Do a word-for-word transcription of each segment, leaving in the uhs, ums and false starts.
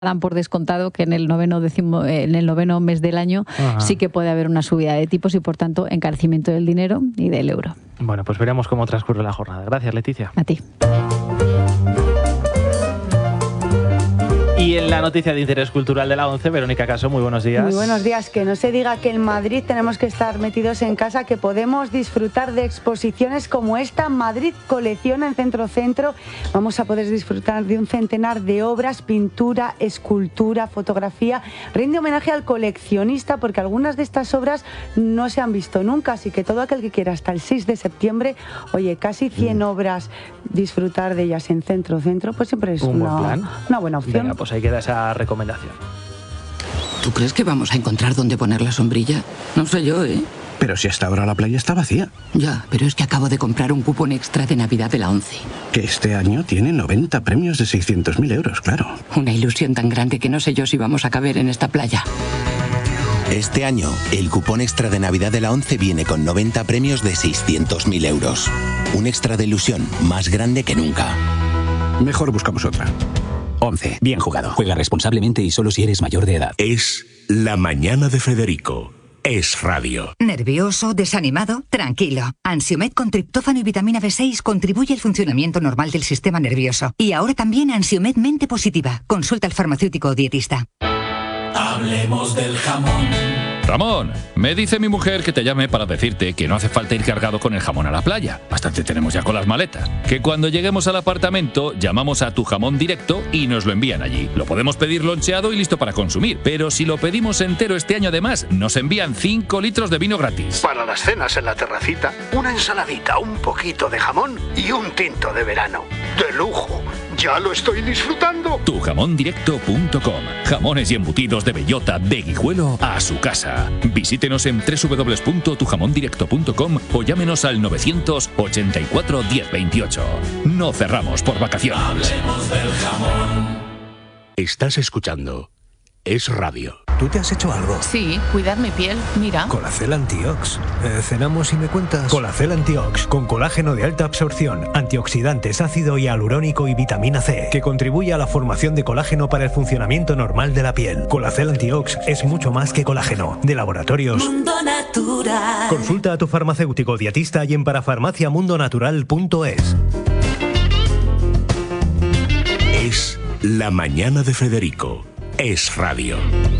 dan por descontado que en el noveno décimo, en el noveno mes del año Ajá. sí que puede haber una subida de tipos y por tanto encarecimiento del dinero y del euro. Bueno, pues veremos cómo transcurre la jornada. Gracias, Leticia. A ti. Y en la noticia de interés cultural de la once, Verónica Caso, muy buenos días. Muy buenos días. Que no se diga que en Madrid tenemos que estar metidos en casa, que podemos disfrutar de exposiciones como esta. Madrid colecciona en Centro Centro. Vamos a poder disfrutar de un centenar de obras, pintura, escultura, fotografía. Rinde homenaje al coleccionista porque algunas de estas obras no se han visto nunca, así que todo aquel que quiera hasta el seis de septiembre, oye, casi cien mm. obras, disfrutar de ellas en Centro Centro, pues siempre es un una, buen plan. una buena opción. Venga, pues ahí queda esa recomendación. ¿Tú crees que vamos a encontrar dónde poner la sombrilla? No sé yo, ¿eh? Pero si hasta ahora la playa está vacía. Ya, pero es que acabo de comprar un cupón extra de Navidad de la once. Que este año tiene noventa premios de seiscientos mil euros, claro. Una ilusión tan grande que no sé yo si vamos a caber en esta playa. Este año, el cupón extra de Navidad de la once viene con noventa premios de seiscientos mil euros. Un extra de ilusión más grande que nunca. Mejor buscamos otra. once. Bien jugado. Juega responsablemente y solo si eres mayor de edad. Es La Mañana de Federico. Es radio. ¿Nervioso? ¿Desanimado? Tranquilo. Ansiomed con triptófano y vitamina B seis contribuye al funcionamiento normal del sistema nervioso. Y ahora también Ansiomed Mente Positiva. Consulta al farmacéutico o dietista. Hablemos del jamón. Ramón, me dice mi mujer que te llame para decirte que no hace falta ir cargado con el jamón a la playa. Bastante tenemos ya con las maletas. Que cuando lleguemos al apartamento llamamos a Tu Jamón Directo y nos lo envían allí. Lo podemos pedir loncheado y listo para consumir. Pero si lo pedimos entero este año además, nos envían cinco litros de vino gratis. Para las cenas en la terracita, una ensaladita, un poquito de jamón y un tinto de verano. ¡De lujo! ¡Ya lo estoy disfrutando! tu jamón directo punto com. Jamones y embutidos de bellota de Guijuelo a su casa. Visítenos en doble u doble u doble u punto tu jamón directo punto com o llámenos al novecientos ochenta y cuatro diez veintiocho. No cerramos por vacaciones. Hablemos del jamón. Estás escuchando Es Radio. ¿Tú te has hecho algo? Sí, cuidar mi piel, mira. Colacel Antiox. Eh, ¿Cenamos y me cuentas? Colacel Antiox, con colágeno de alta absorción, antioxidantes, ácido hialurónico y vitamina C, que contribuye a la formación de colágeno para el funcionamiento normal de la piel. Colacel Antiox es mucho más que colágeno. De Laboratorios Mundo Natural. Consulta a tu farmacéutico dietista y en parafarmacia mundo natural punto es. Es La Mañana de Federico. Es radio.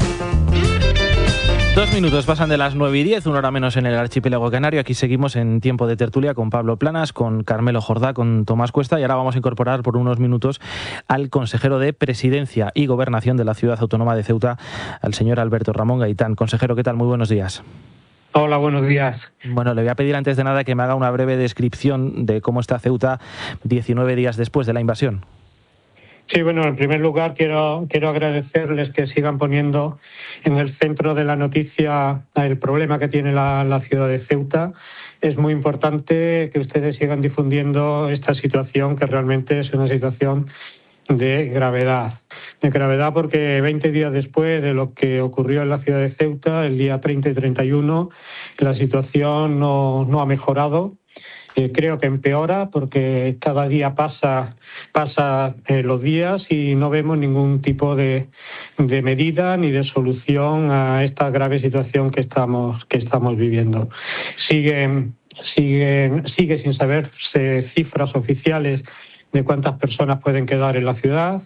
Dos minutos pasan de las nueve y diez, una hora menos en el archipiélago canario. Aquí seguimos en tiempo de tertulia con Pablo Planas, con Carmelo Jordá, con Tomás Cuesta y ahora vamos a incorporar por unos minutos al consejero de Presidencia y Gobernación de la Ciudad Autónoma de Ceuta, al señor Alberto Ramón Gaitán. Consejero, ¿qué tal? Muy buenos días. Hola, buenos días. Bueno, le voy a pedir antes de nada que me haga una breve descripción de cómo está Ceuta diecinueve días después de la invasión. Sí, bueno, en primer lugar quiero quiero agradecerles que sigan poniendo en el centro de la noticia el problema que tiene la, la ciudad de Ceuta. Es muy importante que ustedes sigan difundiendo esta situación, que realmente es una situación de gravedad. De gravedad porque veinte días después de lo que ocurrió en la ciudad de Ceuta, el día treinta y treinta y uno, la situación no, no ha mejorado. Eh, creo que empeora porque cada día pasa pasa eh, los días y no vemos ningún tipo de, de medida ni de solución a esta grave situación que estamos que estamos viviendo. Siguen siguen sigue sin saberse cifras oficiales de cuántas personas pueden quedar en la ciudad.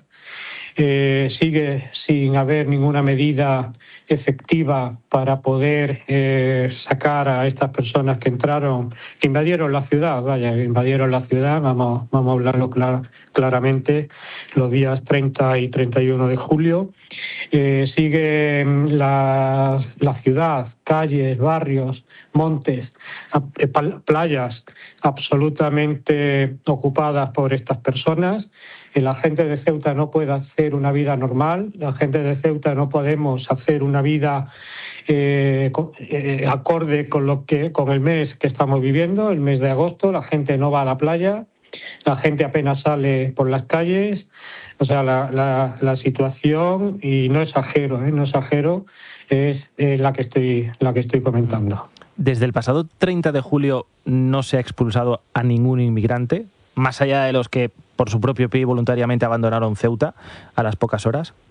Eh, sigue sin haber ninguna medida efectiva para poder eh, sacar a estas personas que entraron, que invadieron la ciudad, vaya, invadieron la ciudad, vamos, vamos a hablarlo clar, claramente, los días treinta y treinta y uno de julio. Eh, sigue la, la ciudad, calles, barrios, montes, playas absolutamente ocupadas por estas personas. La gente de Ceuta no puede hacer una vida normal, la gente de Ceuta no podemos hacer una vida eh, eh, acorde con lo que con el mes que estamos viviendo, el mes de agosto. La gente no va a la playa, la gente apenas sale por las calles. O sea, la, la, la situación, y no exagero, ¿eh? no exagero, es eh, la que estoy la que estoy comentando. Desde el pasado treinta de julio no se ha expulsado a ningún inmigrante, más allá de los que por su propio pie voluntariamente abandonaron Ceuta a las pocas horas.